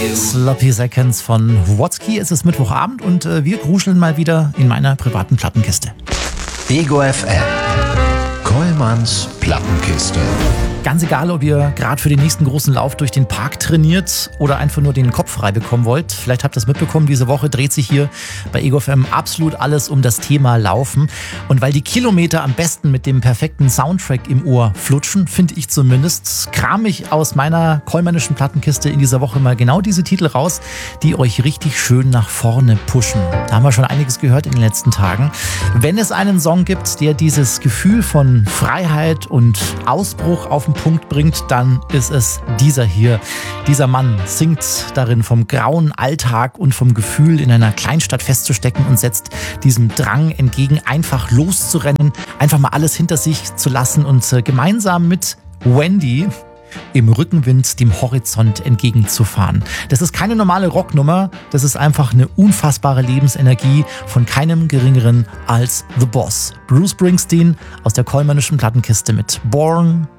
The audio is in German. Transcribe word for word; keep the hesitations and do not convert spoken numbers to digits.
Sloppy Seconds von Watsky. Es ist Mittwochabend und äh, wir gruscheln mal wieder in meiner privaten Plattenkiste. Ego F M. Kollmanns Plattenkiste. Ganz egal, ob ihr gerade für den nächsten großen Lauf durch den Park trainiert oder einfach nur den Kopf frei bekommen wollt. Vielleicht habt ihr es mitbekommen, diese Woche dreht sich hier bei Ego F M absolut alles um das Thema Laufen. Und weil die Kilometer am besten mit dem perfekten Soundtrack im Ohr flutschen, finde ich zumindest, kram ich aus meiner kollmännischen Plattenkiste in dieser Woche mal genau diese Titel raus, die euch richtig schön nach vorne pushen. Da haben wir schon einiges gehört in den letzten Tagen. Wenn es einen Song gibt, der dieses Gefühl von Freiheit und Ausbruch auf den Punkt bringt, dann ist es dieser hier. Dieser Mann singt darin vom grauen Alltag und vom Gefühl, in einer Kleinstadt festzustecken und setzt diesem Drang entgegen, einfach loszurennen, einfach mal alles hinter sich zu lassen und gemeinsam mit Wendy im Rückenwind dem Horizont entgegenzufahren. Das ist keine normale Rocknummer, das ist einfach eine unfassbare Lebensenergie von keinem geringeren als The Boss. Bruce Springsteen aus der kollmännischen Plattenkiste mit Born